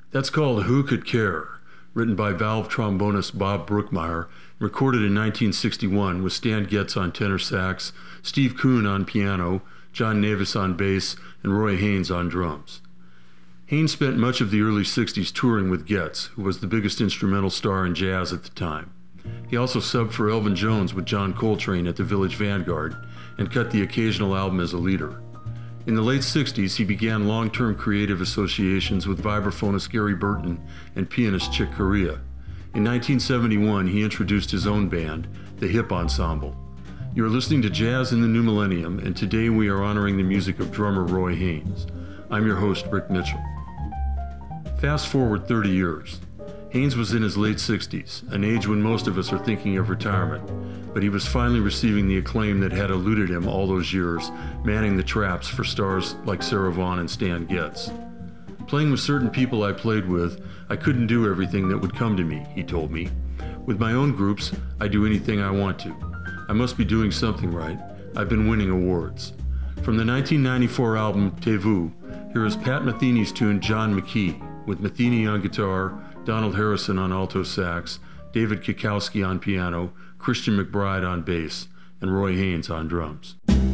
That's called Who Could Care, written by valve trombonist Bob Brookmeyer, recorded in 1961 with Stan Getz on tenor sax, Steve Kuhn on piano, John Navis on bass, and Roy Haynes on drums. Haynes spent much of the early 60s touring with Getz, who was the biggest instrumental star in jazz at the time. He also subbed for Elvin Jones with John Coltrane at the Village Vanguard and cut the occasional album as a leader. In the late 60s, he began long-term creative associations with vibraphonist Gary Burton and pianist Chick Corea. In 1971, he introduced his own band, the Hip Ensemble. You're listening to Jazz in the New Millennium, and today we are honoring the music of drummer Roy Haynes. I'm your host, Rick Mitchell. Fast forward 30 years. Haynes was in his late 60s, an age when most of us are thinking of retirement, but he was finally receiving the acclaim that had eluded him all those years, manning the traps for stars like Sarah Vaughan and Stan Getz. Playing with certain people I played with, I couldn't do everything that would come to me, he told me. With my own groups, I do anything I want to. I must be doing something right. I've been winning awards. From the 1994 album, Te Vu, here is Pat Metheny's tune John McKee, with Metheny on guitar, Donald Harrison on alto sax, David Kikowski on piano, Christian McBride on bass, and Roy Haynes on drums.